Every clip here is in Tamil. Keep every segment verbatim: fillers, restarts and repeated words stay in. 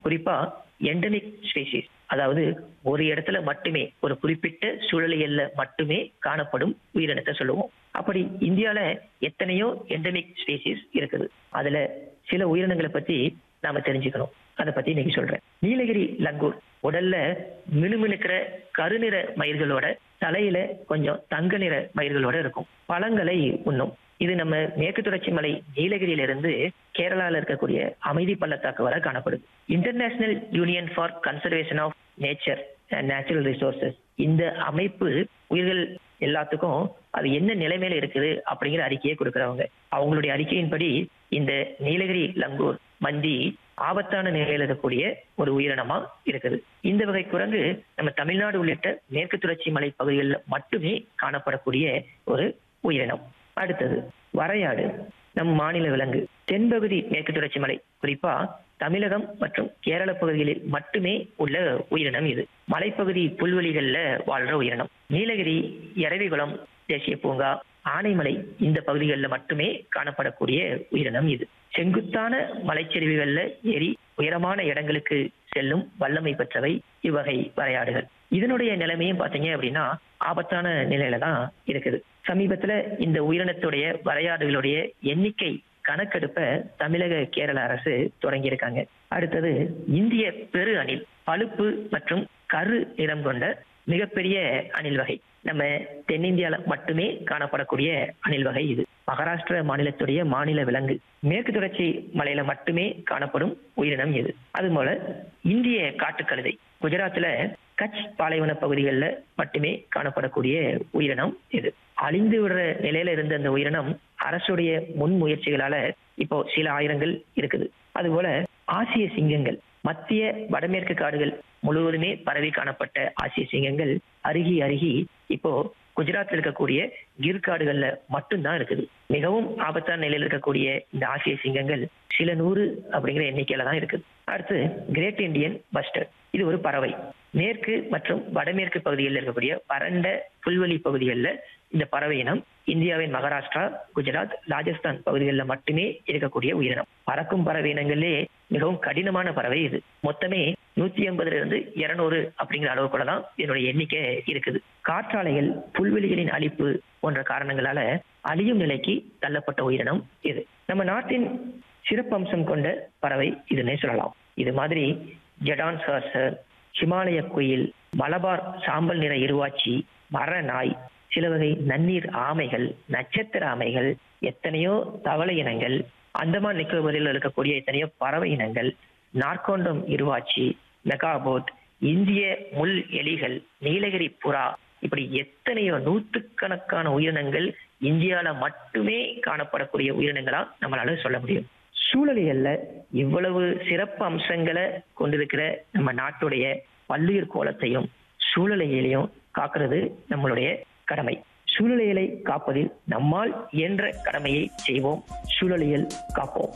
குறிப்பா எண்டமிக் ஸ்பீசிஸ், அதாவது ஒரு இடத்துல மட்டுமே ஒரு குறிப்பிட்ட சூழலியல்ல மட்டுமே காணப்படும் உயிரினத்தை சொல்லுவோம். அப்படி இந்தியால எத்தனையோ எண்டமிக் ஸ்பீசிஸ் இருக்குது. அதுல சில உயிரினங்களை பத்தி நாம தெரிஞ்சுக்கணும். அதை பத்தி இன்னைக்கு சொல்றேன். நீலகிரி லங்கூர் உடல்ல மினுமினுக்கிற கருநிற மயிர்களோட, தலையில கொஞ்சம் தங்க நிற மயிர்களோட இருக்கும். பழங்களை உண்ணும். இது நம்ம மேற்கு தொடர்ச்சி மலை நீலகிரியிலிருந்து கேரளால இருக்கக்கூடிய அமைதி பள்ளத்தாக்கு வரை காணப்படுது. International union for conservation of nature and natural resources, இந்த அமைப்பு உயிர்கள் எல்லாத்துக்கும் அது என்ன நிலைமையில இருக்குது அப்படிங்கிற அறிக்கையை கொடுக்கறவங்க. அவங்களுடைய அறிக்கையின்படி இந்த நீலகிரி லங்கூர் மந்தி ஆபத்தான நிலையில இருக்கக்கூடிய ஒரு உயிரினமா இருக்குது. இந்த வகை குரங்கு நம்ம தமிழ்நாடு உள்ளிட்ட மேற்கு தொடர்ச்சி மலை பகுதிகளில் மட்டுமே காணப்படக்கூடிய ஒரு உயிரினம். அடுத்தது வரையாடு, நம் மாநில விலங்கு. தென்பகுதி மேற்கு தொடர்ச்சி மலை, குறிப்பா தமிழகம் மற்றும் கேரள பகுதிகளில் மட்டுமே உள்ள உயிரினம் இது. மலைப்பகுதி புல்வெளிகள்ல வாழ்ற உயிரினம். நீலகிரி, எரவிகுளம் தேசிய பூங்கா, ஆனைமலை இந்த பகுதிகளில் மட்டுமே காணப்படக்கூடிய உயிரினம் இது. செங்குத்தான மலைச்சரிவுகள்ல ஏறி உயரமான இடங்களுக்கு செல்லும் வல்லமை பெற்றவை இவ்வகை வரையாடுகள். இதனுடைய நிலைமையும் பாத்தீங்க அப்படின்னா ஆபத்தான நிலையில தான் இருக்குது. சமீபத்துல இந்த உயிரினத்துடைய வரையாடுகளுடைய எண்ணிக்கை கணக்கெடுப்ப தமிழக கேரள அரசு தொடங்கி இருக்காங்க. அடுத்தது இந்திய பெரு அணில், பழுப்பு மற்றும் கரு நிறம் கொண்ட மிகப்பெரிய அணில் வகை. நம்ம தென்னிந்தியால மட்டுமே காணப்படக்கூடிய அணில் வகை இது. மகாராஷ்டிர மாநிலத்துடைய மாநில விலங்கு. மேற்கு தொடர்ச்சி மலையில மட்டுமே காணப்படும் உயிரினம் இது. அதுபோல இந்திய காட்டுக்கழுதை, குஜராத்ல கட்ச் பாலைவன பகுதிகளில் மட்டுமே காணப்படக்கூடிய உயிரினம் இது. அழிந்து விடுற நிலையில இருந்த அந்த உயிரினம் அரசுடைய முன் முயற்சிகளால இப்போ சில ஆயிரங்கள் இருக்குது. அதுபோல ஆசிய சிங்கங்கள், மத்திய வடமேற்கு காடுகள் முழுவதுமே பரவி காணப்பட்ட ஆசிய சிங்கங்கள் அருகி அருகி இப்போ குஜராத்தில் இருக்கக்கூடிய கிர் காடுகள்ல மட்டும்தான் இருக்குது. மிகவும் ஆபத்தான நிலையில் இருக்கக்கூடிய இந்த ஆசிய சிங்கங்கள் சில நூறு அப்படிங்கிற எண்ணிக்கையில தான் இருக்குது. அடுத்து கிரேட் இண்டியன் பஸ்டர், இது ஒரு பறவை. மேற்கு மற்றும் வடமேற்கு பகுதிகளில் இருக்கக்கூடிய வறண்ட புல்வெளி பகுதிகளில் இந்த பறவை இனம் இந்தியாவின் மகாராஷ்டிரா, குஜராத், ராஜஸ்தான் பகுதிகளில் மட்டுமே இருக்கக்கூடிய உயிரினம். பறக்கும் பறவை இனங்களே மிகவும் கடினமான பறவை இது. மொத்தமே நூத்தி ஐம்பதுல இருந்து இருநூறு அப்படிங்கிற அளவுக்குள்ள தான் இதனுடைய எண்ணிக்கை இருக்குது. காற்றாலைகள், புல்வெளிகளின் அழிப்பு போன்ற காரணங்களால அழியும் நிலைக்கு தள்ளப்பட்ட உயிரினம் இது. நம்ம நாட்டின் சிறப்பம்சம் கொண்ட பறவை இதுன்னே சொல்லலாம். இது மாதிரி ஜடான் சார்சர், ஹிமாலய குயில், மலபார் சாம்பல் நிற இருவாச்சி, மர நாய், சில வகை நன்னீர் ஆமைகள், நட்சத்திர ஆமைகள், எத்தனையோ தவளை இனங்கள், அந்தமான் நிக்கோபரில் இருக்கக்கூடிய எத்தனையோ பறவை இனங்கள், நார்கோண்டம் இருவாச்சி, மெகாபோட், இந்திய முள் எலிகள், நீலகிரி புறா, இப்படி எத்தனையோ நூற்றுக்கணக்கான உயிரினங்கள் இந்தியால மட்டுமே காணப்படக்கூடிய உயிரினங்களா நம்மளால சொல்ல முடியும். சூழலியல்ல இவ்வளவு சிறப்பு அம்சங்களை கொண்டிருக்கிற நம்ம நாட்டுடைய பல்லுயிர் கோலத்தையும் சூழலியலையும் காக்கிறது நம்மளுடைய கடமை. சூழலியலை காப்பதில் நம்மால் இயன்ற கடமையை செய்வோம். சூழலியல் காப்போம்.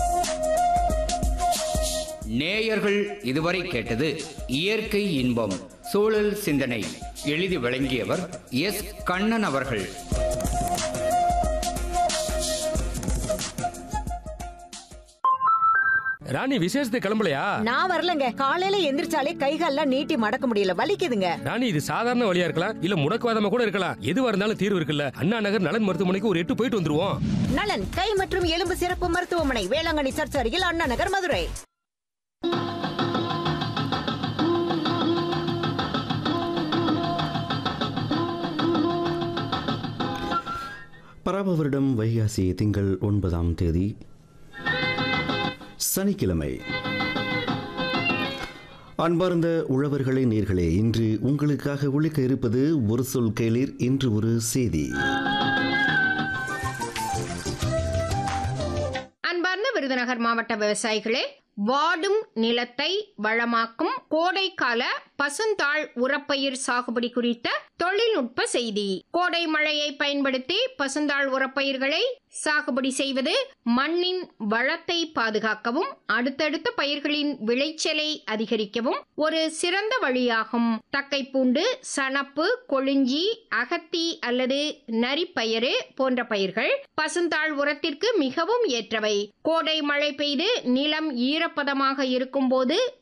நேயர்கள் இதுவரை கேட்டது இயற்கை இன்பம் சூழல் சிந்தனை. எழுதி வழங்கியவர் எஸ் கண்ணன் அவர்கள். ராணி, விசேஷத்துக்கு கிளம்பலையா? நான் வரலங்க. காலையில எந்திரிச்சாலே கைகால்லாம் நீட்டி மடக்க முடியல, வலிக்குதுங்க. ராணி, இது சாதாரண வழியா இருக்கலாம், இல்ல முடக்குவாதமா கூட இருக்கலாம். எதுவா இருந்தாலும் தீர்வு இருக்குல்ல. அண்ணா நகர் நலன் மருத்துவமனைக்கு ஒரு எட்டு போயிட்டு வந்துருவோம். நலன் கை மற்றும் எலும்பு சிறப்பு மருத்துவமனை, வேளாங்கண்ணி சர்ச் அருகில், அண்ணா நகர், மதுரை. பராப வருடம் வைகாசி திங்கள் ஒன்பதாம் தேதி சனிக்கிழமை. அன்பார்ந்த உழவர்களே, நேர்களே, இன்று உங்களுக்காக ஒழிக்க இருப்பது ஒரு சொல் கேளீர், இன்று ஒரு செய்தி. அன்பார்ந்த விருதுநகர் மாவட்ட விவசாயிகளே, வாடும் நிலத்தை வளமாக்கும் கோடைக்கால பசுந்தாள் உரப்பயிர் சாகுபடி குறித்த தொழில்நுட்ப செய்தி. கோடை மழையை பயன்படுத்தி பசுந்தாள் உரப்பயிர்களை சாகுபடி செய்வது மண்ணின் வளத்தை பாதுகாக்கவும் அடுத்தடுத்த பயிர்களின் விளைச்சலை அதிகரிக்கவும் ஒரு சிறந்த வழியாகும். தக்கைப்பூண்டு, சணப்பு, கொளிஞ்சி, அகத்தி அல்லது நரிப்பயிறு போன்ற பயிர்கள் பசுந்தாள் உரத்திற்கு மிகவும் ஏற்றவை. கோடை மழை பெய்து நிலம் ஈரப்பதமாக இருக்கும் போது